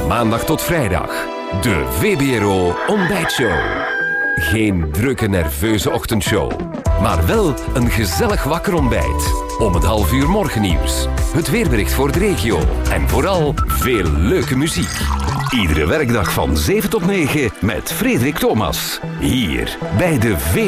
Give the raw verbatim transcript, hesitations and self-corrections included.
maandag tot vrijdag. De V B R O Ontbijtshow. Geen drukke, nerveuze ochtendshow, maar wel een gezellig wakker ontbijt. Om het half uur morgennieuws, het weerbericht voor de regio en vooral veel leuke muziek. Iedere werkdag van zeven tot negen met Frederik Thomas. Hier bij de V B R O.